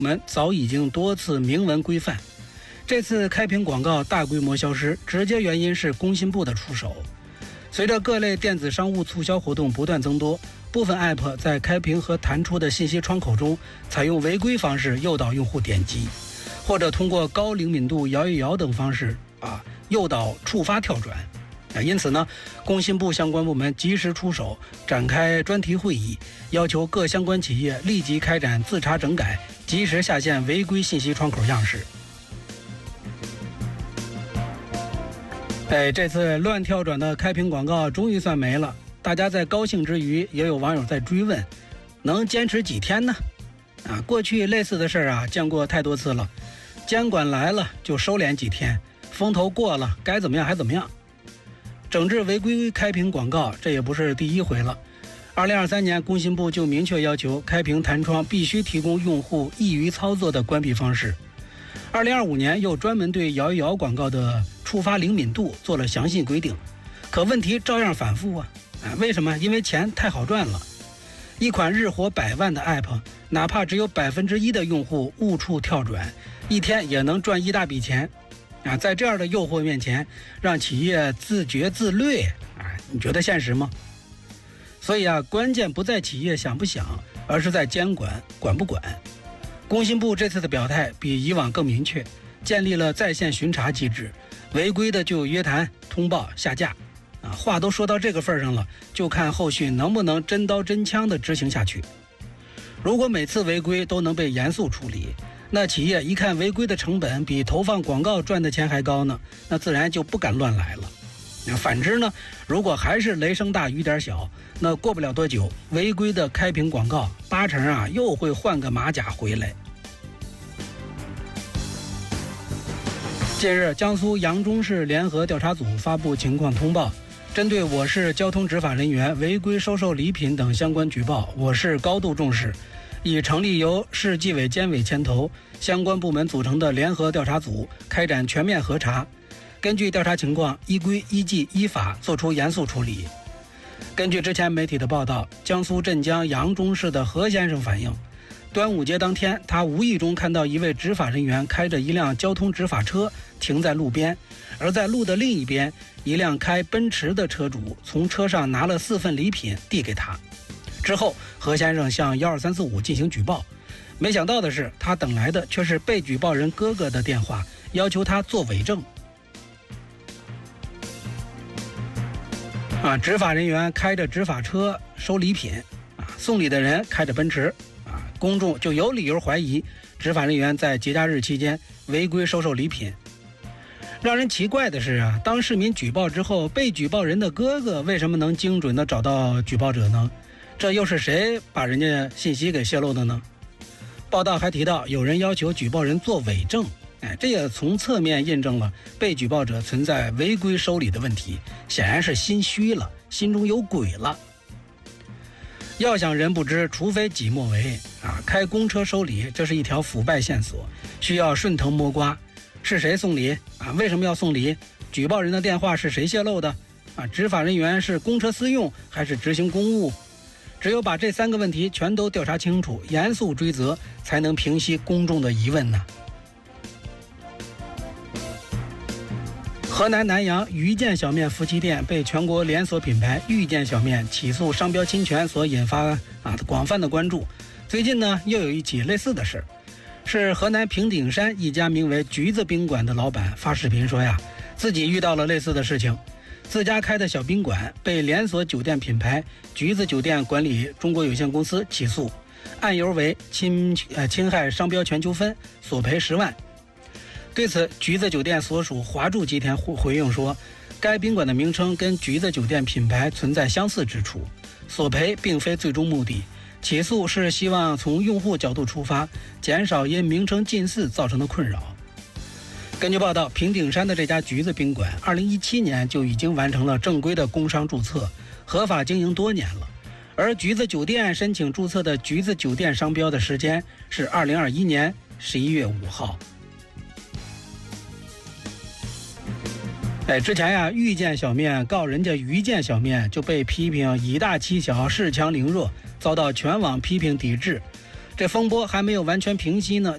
们早已经多次明文规范，这次开屏广告大规模消失，直接原因是工信部的出手。随着各类电子商务促销活动不断增多，部分 App 在开屏和弹出的信息窗口中采用违规方式诱导用户点击，或者通过高灵敏度摇一摇等方式诱导触发跳转。因此呢，工信部相关部门及时出手，展开专题会议，要求各相关企业立即开展自查整改，及时下线违规信息窗口样式。这次乱跳转的开屏广告终于算没了，大家在高兴之余，也有网友在追问，能坚持几天呢？过去类似的事儿见过太多次了，监管来了就收敛几天，风头过了该怎么样还怎么样。整治违规开屏广告，这也不是第一回了。2023年，工信部就明确要求开屏弹窗必须提供用户易于操作的关闭方式。2025年又专门对摇一摇广告的触发灵敏度做了详细规定，可问题照样反复为什么？因为钱太好赚了。一款日活100万的 App， 哪怕只有1%的用户误触跳转，一天也能赚一大笔钱。在这样的诱惑面前，让企业自觉自律，你觉得现实吗？所以关键不在企业想不想，而是在监管管不管。工信部这次的表态比以往更明确，建立了在线巡查机制，违规的就约谈、通报、下架。话都说到这个份上了，就看后续能不能真刀真枪的执行下去。如果每次违规都能被严肃处理，那企业一看违规的成本比投放广告赚的钱还高呢，那自然就不敢乱来了。反之呢，如果还是雷声大雨点小，那过不了多久，违规的开屏广告8成又会换个马甲回来。近日，江苏扬中市联合调查组发布情况通报，针对我市交通执法人员违规收受礼品等相关举报，我市高度重视，已成立由市纪委监委牵头，相关部门组成的联合调查组开展全面核查，根据调查情况，依规依纪依法作出严肃处理。根据之前媒体的报道，江苏镇江扬中市的何先生反映，端午节当天，他无意中看到一位执法人员开着一辆交通执法车停在路边，而在路的另一边，一辆开奔驰的车主从车上拿了4份礼品递给他。之后，何先生向12345进行举报，没想到的是，他等来的却是被举报人哥哥的电话，要求他做伪证。执法人员开着执法车收礼品，送礼的人开着奔驰，公众就有理由怀疑执法人员在节假日期间违规收受礼品。让人奇怪的是当市民举报之后，被举报人的哥哥为什么能精准地找到举报者呢？这又是谁把人家信息给泄露的呢？报道还提到，有人要求举报人做伪证，这也从侧面印证了被举报者存在违规收礼的问题，显然是心虚了，心中有鬼了。要想人不知，除非己莫为开公车收礼，这是一条腐败线索，需要顺藤摸瓜。是谁送礼为什么要送礼？举报人的电话是谁泄露的执法人员是公车私用还是执行公务？只有把这3个问题全都调查清楚，严肃追责，才能平息公众的疑问呢。河南南阳遇见小面夫妻店被全国连锁品牌遇见小面起诉商标侵权所引发广泛的关注。最近呢，又有一起类似的事，是河南平顶山一家名为橘子宾馆的老板发视频说自己遇到了类似的事情，自家开的小宾馆被连锁酒店品牌橘子酒店管理中国有限公司起诉，案由为侵害商标权纠纷，索赔10万。对此，橘子酒店所属华住集团回应说，该宾馆的名称跟橘子酒店品牌存在相似之处，索赔并非最终目的，起诉是希望从用户角度出发，减少因名称近似造成的困扰。根据报道，平顶山的这家橘子宾馆2017年就已经完成了正规的工商注册，合法经营多年了，而橘子酒店申请注册的橘子酒店商标的时间是2021年11月5号。之前遇见小面告人家于见小面就被批评以大欺小，恃强凌弱，遭到全网批评抵制。这风波还没有完全平息呢，